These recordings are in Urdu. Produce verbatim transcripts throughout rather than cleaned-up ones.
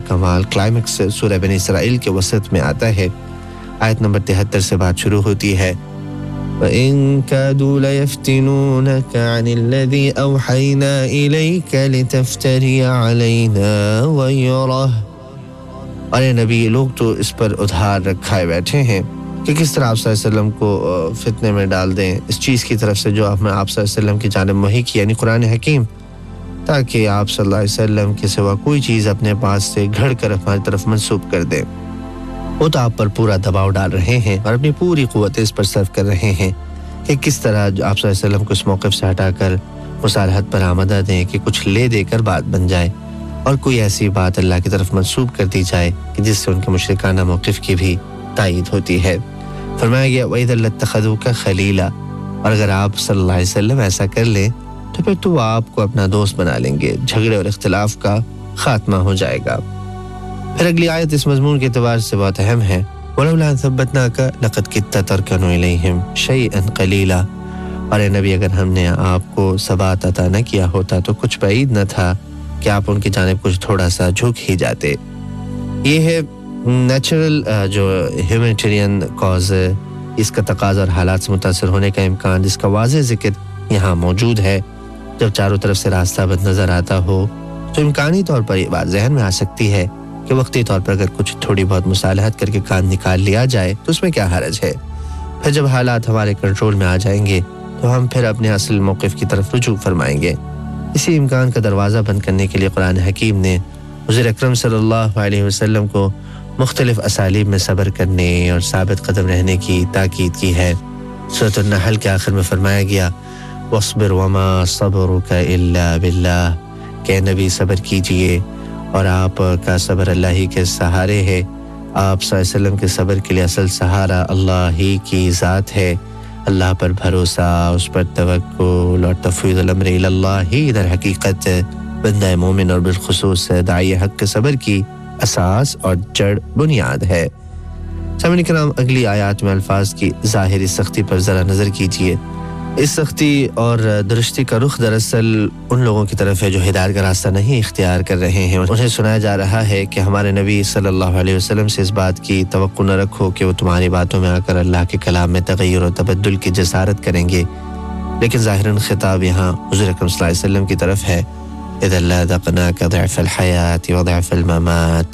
कमाल क्लाइमेक्स सूरह बनी इसराइल के वसत में आता है। आयत नंबर तिहत्तर से बात शुरू होती है, وَإِن كَادُوا لَيَفْتِنُونَكَ عَنِ الَّذِي أَوْحَيْنَا إِلَيْكَ لِتَفْتَرِيَ عَلَيْنَا غَيْرَهُ۔ اور اے نبی، لوگ تو اس پر ادھار رکھائے بیٹھے ہیں کہ کس طرح آپ صلی اللہ علیہ وسلم کو فتنے میں ڈال دیں اس چیز کی طرف سے جو آپ نے آپ صلی اللہ علیہ وسلم کی جانب وحی کی، یعنی قرآن حکیم، تاکہ آپ صلی اللہ علیہ وسلم کے سوا کوئی چیز اپنے پاس سے گھڑ کر ہماری طرف منسوب کر دیں۔ وہ تو آپ پر پورا دباؤ ڈال رہے ہیں اور اپنی پوری قوت اس پر صرف کر رہے ہیں کہ کس طرح جو آپ صلی اللہ علیہ وسلم کو اس موقف سے ہٹا کر مصالحت پر آمدہ دیں کہ کچھ لے دے کر بات بن جائے اور کوئی ایسی بات اللہ کی طرف منسوب کر دی جائے کہ جس سے ان کے مشرکانہ موقف کی بھی تائید ہوتی ہے۔ فرمایا گیا وَإِذَا لَاتَّخَذُوكَ خَلِيلًا، اور اگر آپ صلی اللہ علیہ وسلم ایسا کر لیں تو پھر تو آپ کو اپنا دوست بنا لیں گے، جھگڑے اور اختلاف کا خاتمہ ہو جائے گا۔ پھر اگلی آیت اس مضمون کے اعتبار سے بہت اہم ہے، وَلَوْلَا أَن ثَبَّتْنَاكَ لَقَدْ كِدتَّ تَرْكَنُ إِلَيْهِمْ شَيْئًا قَلِيلًا، اور اے نبی اگر ہم نے آپ کو ثبات عطا نہ کیا ہوتا تو کچھ بعید نہ تھا کہ آپ ان کی جانب کچھ تھوڑا سا جھک ہی جاتے۔ یہ ہے نیچرل جو ہیومینیٹیرین کاز، اس کا تقاضا اور حالات سے متاثر ہونے کا امکان جس کا واضح ذکر یہاں موجود ہے۔ جب چاروں طرف سے راستہ بند نظر آتا ہو تو امکانی طور پر یہ بات ذہن میں آ سکتی ہے کہ وقتی طور پر اگر کچھ تھوڑی بہت مصالحت کر کے کام نکال لیا جائے تو اس میں کیا حرج ہے۔ پھر جب حالات ہمارے کنٹرول میں آ جائیں گے تو ہم پھر اپنے اصل موقف کی طرف رجوع فرمائیں گے۔ اسی امکان کا دروازہ بند کرنے کے لیے قرآن حکیم نے حضور اکرم صلی اللہ علیہ وسلم کو مختلف اسالیب میں صبر کرنے اور ثابت قدم رہنے کی تاکید کی ہے۔ سورۃ النحل کے آخر میں فرمایا گیا وَاصْبِرْ وَمَا صَبْرُكَ إِلَّا بِاللَّهِ، کہ نبی صبر کیجئے اور آپ کا صبر اللہ ہی کے سہارے ہے۔ آپ صلی اللہ علیہ وسلم کے صبر کے لیے اصل سہارا اللہ ہی کی ذات ہے۔ اللہ پر بھروسہ، اس پر توکل اور تفویض الامر الی اللہ ہی در حقیقت بندہ مومن اور بالخصوص داعی حق کے صبر کی اساس اور جڑ بنیاد ہے۔ سامعین کرام، اگلی آیات میں الفاظ کی ظاہری سختی پر ذرا نظر کیجیے۔ اس سختی اور درستی کا رخ دراصل ان لوگوں کی طرف ہے جو ہدایت کا راستہ نہیں اختیار کر رہے ہیں۔ انہیں سنایا جا رہا ہے کہ ہمارے نبی صلی اللہ علیہ وسلم سے اس بات کی توقع نہ رکھو کہ وہ تمہاری باتوں میں آ کر اللہ کے کلام میں تغیر و تبدل کی جسارت کریں گے، لیکن ظاہراً خطاب یہاں حضور اکرم صلی اللہ علیہ وسلم کی طرف ہے۔ إذا لذقناك ضعف الحياة وضعف الممات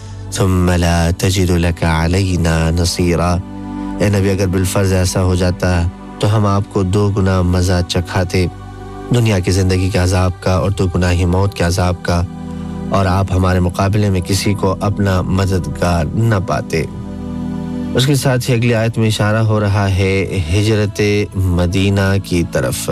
ثم لا تجد لك علينا نصيرا، اے نبی اگر بالفرض ایسا ہو جاتا تو ہم آپ کو دو گنا مزہ چکھاتے، دنیا کی زندگی کے عذاب کا اور دو گنا ہی موت کے عذاب کا، اور آپ ہمارے مقابلے میں کسی کو اپنا مددگار نہ پاتے۔ اس کے ساتھ ہی اگلی آیت میں اشارہ ہو رہا ہے ہجرت مدینہ کی طرف۔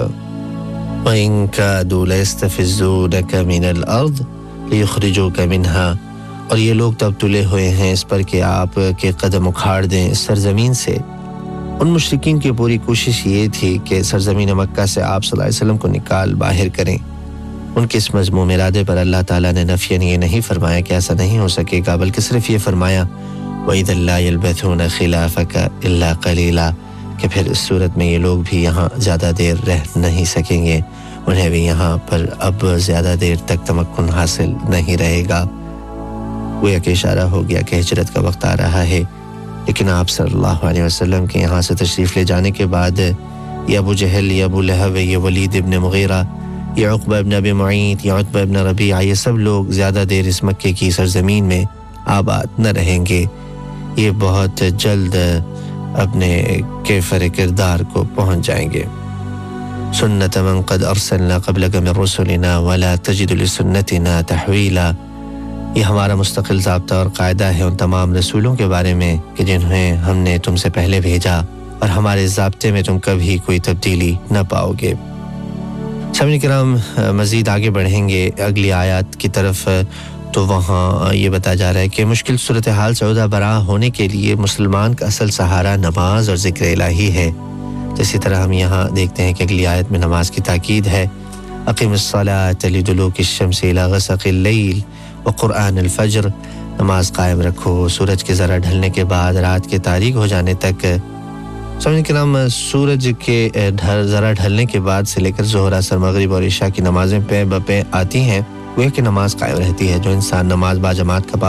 وَإِن كَادُوا لَيَسْتَفِزُّونَكَ مِنَ الْأَرْضِ لِيُخْرِجُوكَ مِنْهَا، اور یہ لوگ تب تلے ہوئے ہیں اس پر کہ آپ کے قدم اکھاڑ دیں اس سرزمین سے۔ ان مشرکین کی پوری کوشش یہ تھی کہ سرزمین مکہ سے آپ صلی اللہ علیہ وسلم کو نکال باہر کریں۔ ان کے اس مذموم ارادے پر اللہ تعالیٰ نے نفیاً یہ نہیں فرمایا کہ ایسا نہیں ہو سکے گا، بلکہ صرف یہ فرمایا وَإِذًا لَا يَلْبَثُونَ خِلَافَكَ إِلَّا قَلِيلًا، کہ پھر اس صورت میں یہ لوگ بھی یہاں زیادہ دیر رہ نہیں سکیں گے، انہیں بھی یہاں پر اب زیادہ دیر تک تمکن حاصل نہیں رہے گا۔ گویا کہ اشارہ ہو گیا کہ ہجرت کا وقت آ رہا ہے، لیکن آپ صلی اللہ علیہ وسلم کے یہاں سے تشریف لے جانے کے بعد یہ ابو جہل، یہ ابو لہب، یہ ولید ابن مغیرہ، یہ عقبہ ابن ابی معیط، یہ عتبہ ابن ربیعہ، یہ سب لوگ زیادہ دیر اس مکے کی سرزمین میں آباد نہ رہیں گے۔ یہ بہت جلد اپنے کیفر کردار کو پہنچ جائیں گے۔ سنت من قد ارسلنا قبلک من رسلنا ولا تجد لسنتنا تحویلا، یہ ہمارا مستقل ضابطہ اور قاعدہ ہے ان تمام رسولوں کے بارے میں کہ جنہیں ہم نے تم سے پہلے بھیجا، اور ہمارے ضابطے میں تم کبھی کوئی تبدیلی نہ پاؤ گے۔ سامعین کرام، مزید آگے بڑھیں گے اگلی آیات کی طرف تو وہاں یہ بتایا جا رہا ہے کہ مشکل صورتحال سے عہدہ برآ ہونے کے لیے مسلمان کا اصل سہارا نماز اور ذکر الہی ہے۔ اسی طرح ہم یہاں دیکھتے ہیں کہ اگلی آیت میں نماز کی تاکید ہے۔ اقم الصلاۃ لدلوک الشمس الی غسق اللیل وقرآن الفجر، نماز قائم رکھو سورج کے ذرا ڈھلنے کے بعد رات کے تاریک ہو جانے تک۔ سامعین کرام، سورج کے ذرا ڈھلنے کے بعد سے لے کر ظہر، عصر، مغرب اور عشاء کی نمازیں پے بپے آتی ہیں، وہ کہ نماز قائم رہتی ہے۔ جو انسان نماز با جماعت کا